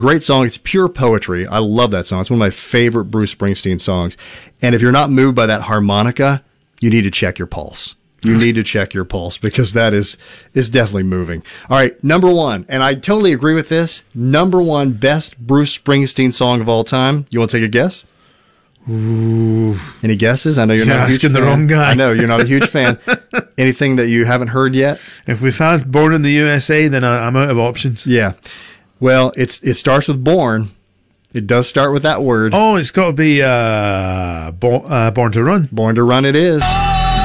Great song. It's pure poetry. I love that song. It's one of my favorite Bruce Springsteen songs. And if you're not moved by that harmonica, you need to check your pulse. You need to check your pulse because that is definitely moving. All right, number one, and I totally agree with this, number one best Bruce Springsteen song of all time. You want to take a guess? Ooh. Any guesses? I know you're not a huge fan. Asking the wrong guy. I know, you're not a huge fan. Anything that you haven't heard yet? If we've had Born in the USA, then I'm out of options. Yeah. Well, it starts with Born. It does start with that word. Oh, it's got to be Born to Run. Born to Run it is.